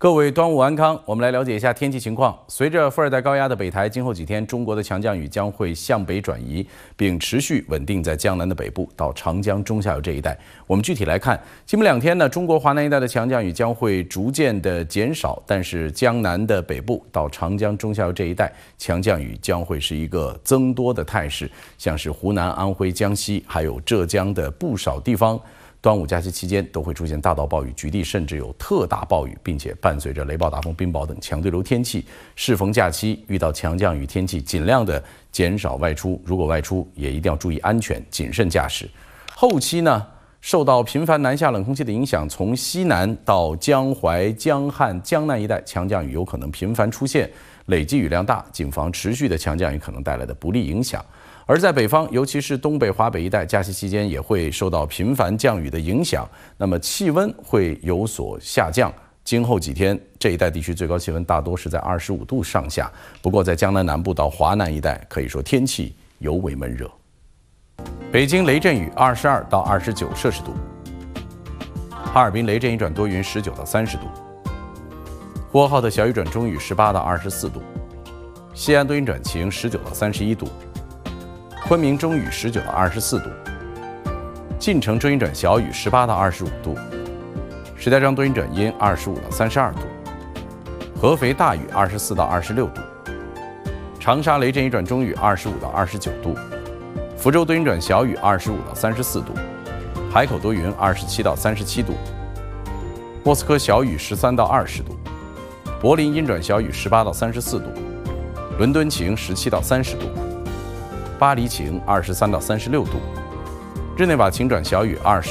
各位端午安康，我们来了解一下天气情况。随着副热带高压的北抬，今后几天中国的强降雨将会向北转移，并持续稳定在江南的北部到长江中下游这一带。我们具体来看，今明2天呢，中国华南一带的强降雨将会逐渐的减少，但是江南的北部到长江中下游这一带，强降雨将会是一个增多的态势，像是湖南、安徽、江西，还有浙江的不少地方。端午假期期间都会出现大到暴雨，局地甚至有特大暴雨，并且伴随着雷暴、大风、冰雹等强对流天气。适逢假期，遇到强降雨天气，尽量的减少外出，如果外出也一定要注意安全，谨慎驾驶。后期呢，受到频繁南下冷空气的影响，从西南到江淮、江汉、江南一带，强降雨有可能频繁出现，累计雨量大，谨防持续的强降雨可能带来的不利影响。而在北方，尤其是东北、华北一带，假期期间也会受到频繁降雨的影响，那么气温会有所下降。今后几天，这一带地区最高气温大多是在25度上下。不过，在江南南部到华南一带，可以说天气尤为闷热。北京雷阵雨22到29摄氏度，哈尔滨雷阵雨转多云19到30度，呼和浩特小雨转中雨18到24度，西安多云转晴19到31度。昆明中雨19到24度，晋城中阴转小雨18到25度，石家庄多云转阴25到32度，合肥大雨24到26度，长沙雷阵雨转中雨25到29度，福州多云转小雨25到34度，海口多云27到37度，莫斯科小雨13到20度，柏林阴转小雨18到34度，伦敦晴17到30度。巴黎晴23到36度，日内瓦晴转小雨20